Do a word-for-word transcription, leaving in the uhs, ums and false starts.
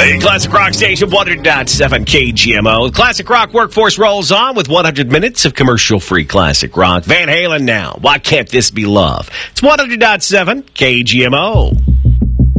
The Classic Rock Station, one hundred point seven K G M O. Classic Rock Workforce rolls on with one hundred minutes of commercial-free classic rock. Van Halen now. Why can't this be love? It's one hundred point seven K G M O.